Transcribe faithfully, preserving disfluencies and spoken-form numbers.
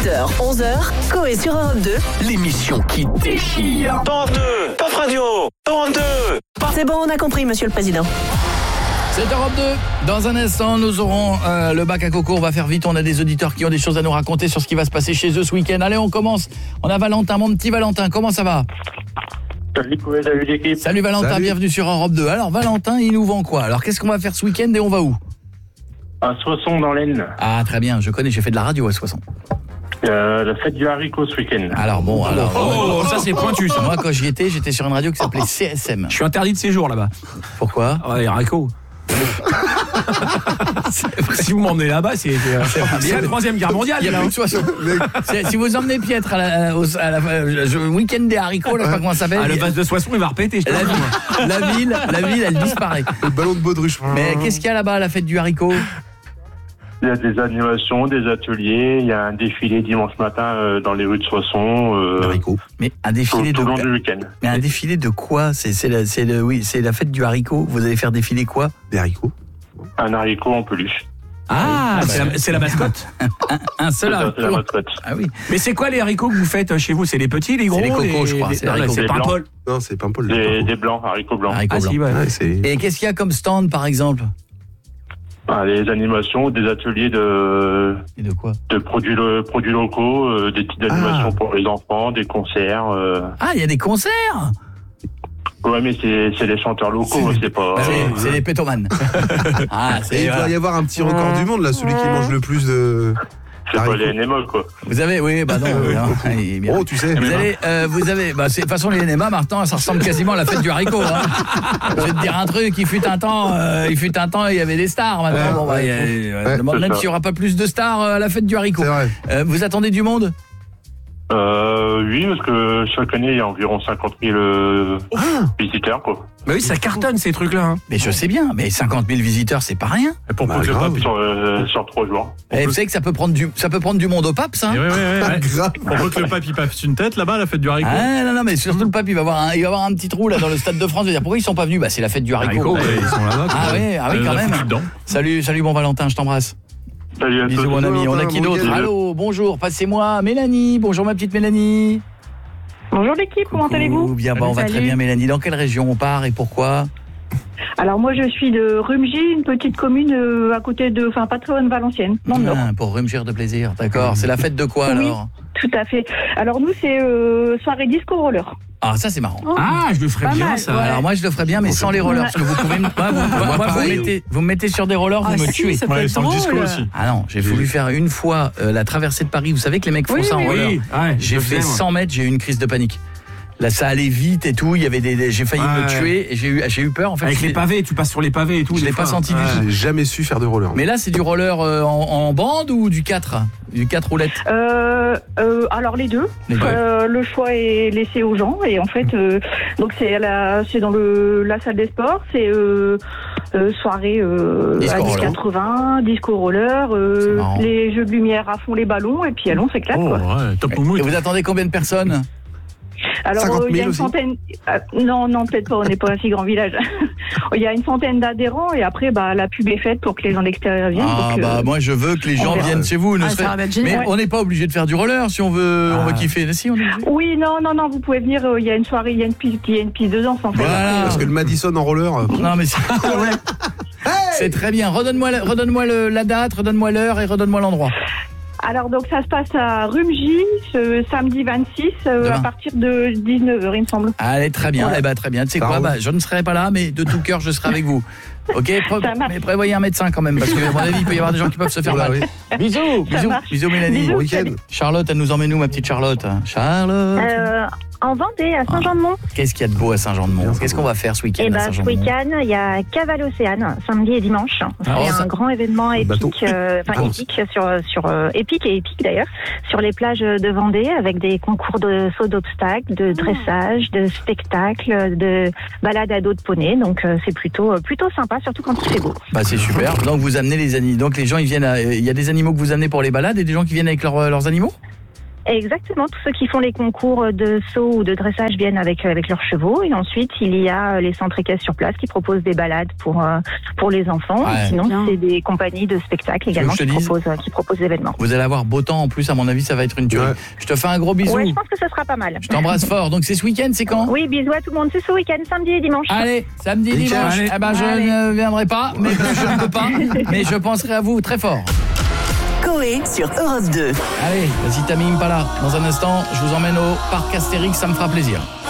huit heures, onze heures, Coé sur Europe deux. L'émission qui déchire. Europe deux, Pop Radio, Europe deux. C'est bon, on a compris, monsieur le président. C'est Europe deux. Dans un instant, nous aurons euh, le bac à coco. On va faire vite. On a des auditeurs qui ont des choses à nous raconter sur ce qui va se passer chez eux ce week-end. Allez, on commence. On a Valentin, mon petit Valentin. Comment ça va ? Salut, salut l'équipe. Salut Valentin, salut. Bienvenue sur Europe deux. Alors Valentin, il nous vend quoi ? Alors qu'est-ce qu'on va faire ce week-end et on va où ? À Soissons dans l'Aisne. Ah très bien, je connais, j'ai fait de la radio à Soissons. Euh, la fête du haricot ce week-end. Alors bon, alors... Oh, oh ça c'est pointu ça. Moi quand j'y étais, j'étais sur une radio qui s'appelait C S M. Je suis interdit de séjour là-bas. Pourquoi ? Ah, les haricots. Si vous m'emmenez là-bas, c'est, c'est, c'est la troisième guerre mondiale. Il y a plus de Soissons. Si vous emmenez Pietre à la, au à la, au week-end des haricots, là, je sais pas comment ça s'appelle. Ah, le vase de Soissons, il va repéter. Je la, ville, la ville, la ville, elle disparaît. Le ballon de baudruche. Mais qu'est-ce qu'il y a là-bas à la fête du haricot ? Il y a des animations, des ateliers, il y a un défilé dimanche matin euh, dans les rues de Soissons. Euh, haricot. Mais un défilé tout, de tout le long du week-end. Mais un défilé de quoi ? C'est c'est la c'est le oui, c'est la fête du haricot. Vous allez faire défiler quoi ? Des haricots. Un haricot en peluche. Ah, ah c'est, la, c'est la mascotte. un, un seul c'est haricot. C'est la mascotte. Ah oui. Mais c'est quoi les haricots que vous faites chez vous ? C'est les petits, les gros ? C'est les cocos, les, je crois. Les, c'est, non, haricots. c'est pas un Paul. Non, c'est pas un Paul. Des, des blancs, haricots blancs. Haricots ah blancs. si, ouais. Ouais, c'est... Et qu'est-ce qu'il y a comme stand par exemple ? Ah, des animations, des ateliers de, Et de quoi ? de produits, lo, produits locaux, euh, des petites animations ah. pour les enfants, des concerts. Euh... Ah, il y a des concerts ? Ouais, mais c'est, c'est les chanteurs locaux, c'est, c'est pas... Bah, c'est, c'est les pétomanes. Ah, c'est, Et il doit y avoir un petit record du monde, là, celui qui mange le plus de... C'est pas les N M A, quoi. Vous avez, oui, bah non. oui, non. Oh, tu sais. Vous allez, euh, vous avez, bah, c'est, de toute façon, les N M A, maintenant, ça ressemble quasiment à la fête du haricot, hein. Je vais te dire un truc, il fut un temps, euh, il fut un temps, il y avait des stars, maintenant. Ouais, bon, bah, ouais, y a, ouais, je demande même s'il y aura pas plus de stars à la fête du haricot. C'est vrai. Euh, vous attendez du monde? Euh, oui, parce que chaque année, il y a environ cinquante mille euh, ah. visiteurs, quoi. Bah oui, ça cartonne ces trucs-là. Hein. Mais je sais bien, mais cinquante mille visiteurs, c'est pas rien. Et pour bah, que le pape sur, euh, sur trois jours. Et vous savez que ça peut prendre du, ça peut prendre du monde au pape, ça. Ouais, ouais, ouais, ouais. Grave. On veut que le pape il passe une tête là-bas à la fête du haricot. Ah non non mais surtout le pape il va avoir un, il va avoir un petit trou là dans le stade de France. Je veux dire pourquoi ils sont pas venus ? Bah c'est la fête du haricot. Ouais, ils sont là-bas. Ah oui, ah oui quand même. Salut, salut bon Valentin, je t'embrasse. Salut à Bisous tous. mon ami. On a qui d'autre ? Allô, bonjour, passez-moi Mélanie. Bonjour ma petite Mélanie. Bonjour l'équipe, comment Coucou, allez-vous ? Bien, bah, on va Salut. très bien Mélanie. Dans quelle région on part et pourquoi ? Alors moi je suis de Rumgy, une petite commune euh, à côté de, enfin pas très loin de Valenciennes, dans le Nord. Ah, pour rumgir de plaisir, d'accord. C'est la fête de quoi Oui. alors ? Tout à fait. Alors nous c'est euh, soirée disco roller. Ah ça c'est marrant. Oh. Ah, je le ferais Pas bien mal, ça. ouais. Alors moi je le ferais bien mais sans les rollers parce que vous pouvez me... moi, vous, moi, moi, vous, me mettez, vous me mettez sur des rollers, vous Ah, me si, tuez. ça peut Ouais, être sans le drôle. disco aussi. Ah non, j'ai voulu faire une fois euh, la traversée de Paris. Vous savez que les mecs font Oui, ça en oui, roller. Oui, ouais, J'ai je fait le fais, moi. cent mètres, j'ai eu une crise de panique. Là, ça allait vite et tout. Il y avait des, des- j'ai failli Ouais. me tuer et j'ai eu, j'ai eu peur en fait. Avec Je les l'ai- pavés, tu passes sur les pavés et tout. Je des l'ai pas fois. senti du Ouais. tout. J'ai jamais su faire de roller. Mais là, c'est du roller euh, en, en bande ou du quatre, du quatre roulettes. Euh, euh, alors les deux. Les deux. Euh, le choix est laissé aux gens et en fait euh, donc c'est à la, c'est dans le la salle des sports, c'est euh, euh, soirée euh, Disco années roller. quatre-vingts, disco roller, C'est euh, marrant. les jeux de lumière à fond les ballons et puis allons, on s'éclate Oh, quoi. ouais, top Et moumoute. vous attendez combien de personnes ? Alors, cinquante euh, il y mille a une aussi. centaine. euh, non, non, peut-être pas. On n'est pas un si grand village. Il y a une centaine d'adhérents et après, bah, la pub est faite pour que les gens d'extérieur viennent. Ah donc, bah euh, moi je veux que les on gens verra. viennent chez vous. Ne Ah, serait- ça va être Mais génial. on n'est pas obligé de faire du roller si on veut, on Ah. veut kiffer. Si on est obligé. Oui, non, non, non. Vous pouvez venir. euh, Il y a une soirée, il y a une piste, il y a une piste de danse en fait. Voilà. Après, Parce que le Madison en roller... euh, Non mais c'est, c'est très bien. Redonne-moi, la- redonne-moi le- la date, redonne-moi l'heure et redonne-moi l'endroit. Alors donc ça se passe à Rumgy ce samedi vingt-six euh, Demain. à partir de dix-neuf heures, il me semble. Allez, très bien. Voilà. Eh ben très bien. Tu sais Ça quoi, roule. bah, je ne serai pas là, mais de tout cœur, je serai avec vous. Ok, Pré- Ça marche. mais prévoyez un médecin quand même, parce que à mon avis, il peut y avoir des gens qui peuvent se faire Voilà, mal. oui. Bisous, Ça bisous, marche. bisous Mélanie. Bisous. Bon week-end. Charlotte, elle nous emmène où, ma petite Charlotte ? Charlotte. Euh, en Vendée, à Saint-Jean-de-Mont. Qu'est-ce qu'il y a de beau à Saint-Jean-de-Mont ? Qu'est-ce qu'on va faire ce week-end Et à ben, ce Saint-Jean-de-Mont ? week-end, il y a Cavale Océane, samedi et dimanche. C'est Alors, un ça- grand événement bateau. épique, euh, enfin Ah, épique sur, sur euh, épique et épique d'ailleurs, sur les plages de Vendée, avec des concours de saut d'obstacles, de dressage, de spectacles, de balades à dos de poney. Donc euh, c'est plutôt euh, plutôt sympa, surtout quand il fait beau. Bah c'est super. Donc vous amenez les animaux. Donc les gens ils viennent. à- Il y a des animaux que vous amenez pour les balades et des gens qui viennent avec leurs, leurs animaux. Exactement, tous ceux qui font les concours de saut ou de dressage viennent avec avec leurs chevaux et ensuite il y a les centres équestres sur place qui proposent des balades pour euh, pour les enfants. Ouais. Sinon Bien. c'est des compagnies de spectacles également que je qui te dise proposent euh, qui proposent des événements. Vous allez avoir beau temps en plus, à mon avis, ça va être une tuerie. Ouais. Je te fais un gros bisou. Ouais, je pense que ce sera pas mal. Je t'embrasse fort. Donc c'est ce week-end, c'est quand? Oui, bisous à tout le monde, c'est ce week-end, samedi et dimanche. Allez, samedi, Nickel. dimanche. Allez. Eh ben, je Allez. ne viendrai pas, mais je ne peux pas. Mais je penserai à vous très fort. Coé sur Europe deux. Allez, vas-y Tamim, pas là. Dans un instant, je vous emmène au parc Astérix, ça me fera plaisir.